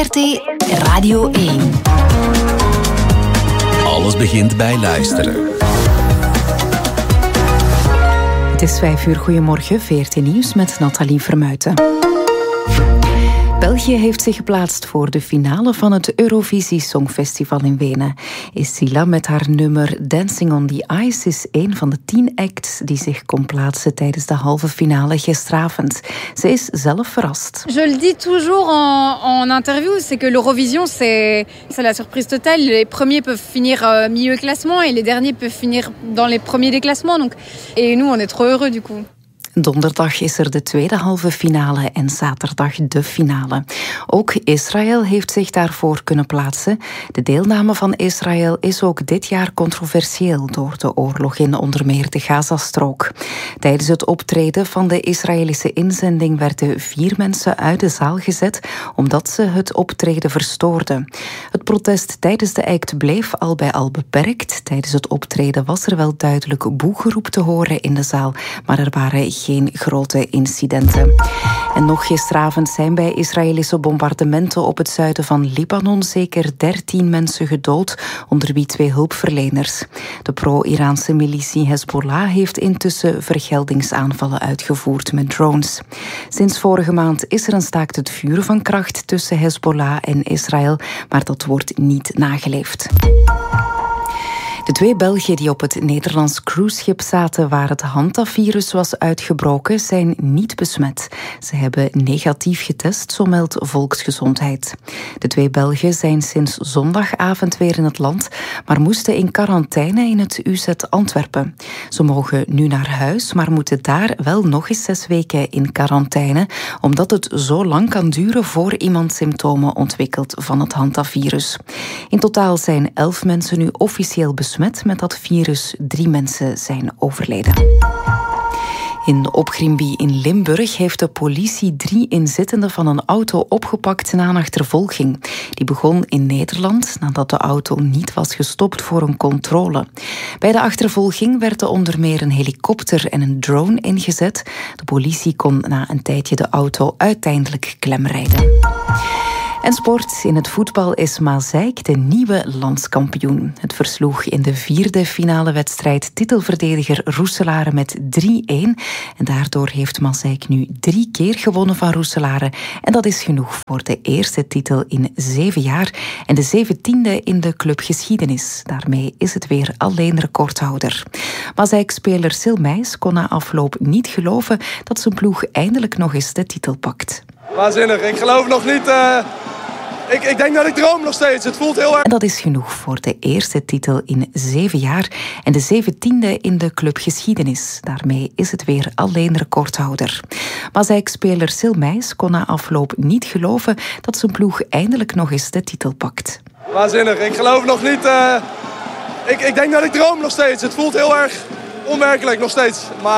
VRT Radio 1. Alles begint bij luisteren. Het is 5 uur. Goedemorgen, VRT Nieuws met Nathalie Vermuijten. België heeft zich geplaatst voor de finale van het Eurovisie Songfestival in Wenen. Silla met haar nummer Dancing on the Ice is een van de 10 acts die zich kon plaatsen tijdens de halve finale gisteravond. Ze is zelf verrast. Je le dis toujours en interview, c'est que l'Eurovision c'est la surprise totale. Les premiers peuvent finir milieu classement et les derniers peuvent finir dans les premiers des classements. Donc, et nous on est trop heureux du coup. Donderdag is er de tweede halve finale en zaterdag de finale. Ook Israël heeft zich daarvoor kunnen plaatsen. De deelname van Israël is ook dit jaar controversieel door de oorlog in onder meer de Gazastrook. Tijdens het optreden van de Israëlische inzending werden 4 mensen uit de zaal gezet omdat ze het optreden verstoorden. Het protest tijdens de act bleef al bij al beperkt. Tijdens het optreden was er wel duidelijk boegeroep te horen in de zaal, maar er waren geen grote incidenten. En nog gisteravond zijn bij Israëlische bombardementen op het zuiden van Libanon zeker 13 mensen gedood, onder wie 2 hulpverleners. De pro-Iraanse militie Hezbollah heeft intussen vergeldingsaanvallen uitgevoerd met drones. Sinds vorige maand is er een staakt het vuren van kracht tussen Hezbollah en Israël, maar dat wordt niet nageleefd. De 2 Belgen die op het Nederlands cruiseschip zaten waar het hantavirus was uitgebroken, zijn niet besmet. Ze hebben negatief getest, zo meldt Volksgezondheid. De 2 Belgen zijn sinds zondagavond weer in het land, maar moesten in quarantaine in het UZ Antwerpen. Ze mogen nu naar huis, maar moeten daar wel nog eens 6 weken in quarantaine, omdat het zo lang kan duren voor iemand symptomen ontwikkelt van het hantavirus. In totaal zijn 11 mensen nu officieel besmet met dat virus. 3 mensen zijn overleden. In Opgrimby in Limburg heeft de politie 3 inzittenden van een auto opgepakt na een achtervolging. Die begon in Nederland nadat de auto niet was gestopt voor een controle. Bij de achtervolging werden onder meer een helikopter en een drone ingezet. De politie kon na een tijdje de auto uiteindelijk klemrijden. En sport. In het voetbal is Maaseik de nieuwe landskampioen. Het versloeg in de 4e finale wedstrijd titelverdediger Roeselare met 3-1. En daardoor heeft Maaseik nu 3 keer gewonnen van Roeselare. En dat is genoeg voor de eerste titel in 7 jaar. En de 17e in de clubgeschiedenis. Daarmee is het weer alleen recordhouder. Maaseik-speler Sil Meijs kon na afloop niet geloven dat zijn ploeg eindelijk nog eens de titel pakt. Waanzinnig, ik geloof nog niet. Ik denk dat ik droom nog steeds. Het voelt heel erg. En dat is genoeg voor de eerste titel in 7 jaar en de 17e in de clubgeschiedenis. Daarmee is het weer alleen recordhouder. Maaseik-speler Sil Meijs kon na afloop niet geloven dat zijn ploeg eindelijk nog eens de titel pakt. Waanzinnig, ik geloof nog niet. Ik denk dat ik droom nog steeds. Het voelt heel erg onwerkelijk nog steeds. Maar